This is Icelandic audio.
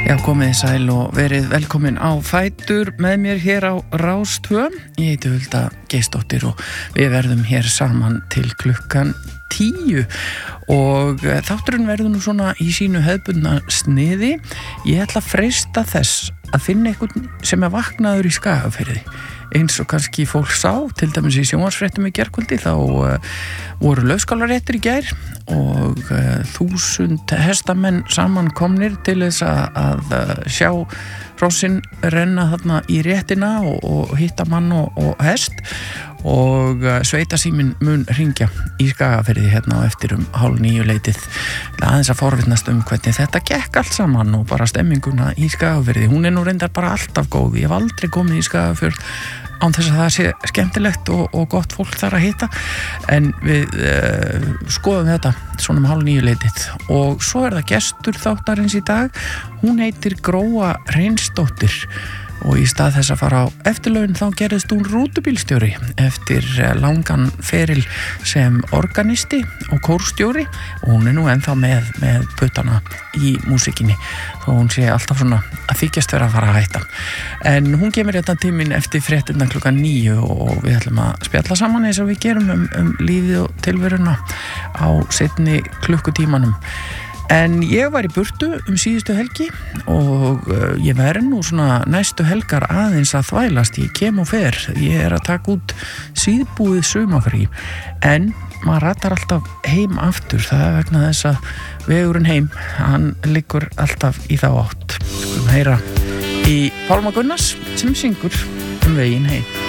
Já, komið sæl og verið velkomin á Fætur með mér hér á Rás 2. Ég heiti Hulda Geirsdóttir og við verðum hér saman til klukkan 10 og þátturinn verður nú svona í sínu hefðbundna sniði. Ég ætla að freista þess að finna einhvern sem vaknaður í Skagafirði. Eins og kannski fólk sá, til dæmis í sjónvarpsfréttum í gærkvöldi, þá voru laufskálaréttir í gær og 1000 hestamenn samankomnir til þess að sjá hrossin renna þarna í réttina og hitta mann og hest og sveitasíminn mun hringja í Skagafirði hérna á eftir 8:30 leitið aðeins að forvitnast hvernig þetta gekk allt saman og bara stemminguna í Skagafirði. Hún nú reyndar bara alltaf góð. Ég hef aldrei komið í Skagafjörð án þess að það sé skemmtilegt og gott fólk þar að hitta, en við skoðum þetta svona 8:30 leitið og svo það gestur þáttarins í dag. Hún heitir Gróa Reynsdóttir og í stað þess að fara á eftirlaun þá gerðist hún rútubílstjóri eftir langan feril sem organisti og kórstjóri og hún nú ennþá með puttana í músikinni þó hún sé alltaf svona að þykjast vera að fara að hætta. En hún kemur hérna tíminn eftir fréttina klukkan 9 og við ætlum að spjalla saman eins og við gerum lífið og tilveruna á seinni klukkutímanum. En ég var í burtu síðustu helgi og ég verð nú svona næstu helgar aðeins að þvælast. Ég kem og fer. Ég að taka út síðbúið sumarfrí. En maður ratar alltaf heim aftur. Það vegna þess að vegurinn heim, hann liggur alltaf í þá átt. Skulum heyra í Pálma Gunnars sem syngur veginn heim.